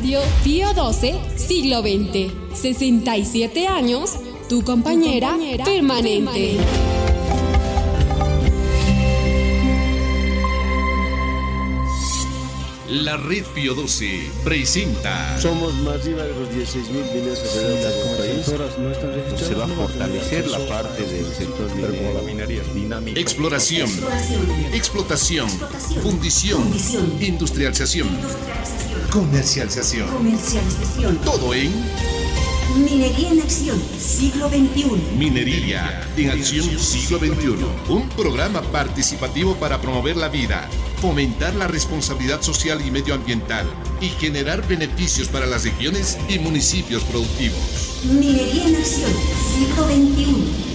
Radio Pío XII, siglo XX. 67 años, tu compañera permanente. La Red Pío XII presenta. Somos más de los 16.000 mineros en el país. Se va a fortalecer la parte del sector minero. La minería es dinámica. Exploración, explotación, fundición, industrialización, comercialización. Todo en Minería en Acción, siglo XXI. Minería en Acción, siglo XXI. Un programa participativo para promover la vida, fomentar la responsabilidad social y medioambiental y generar beneficios para las regiones y municipios productivos. Minería en Acción, siglo XXI.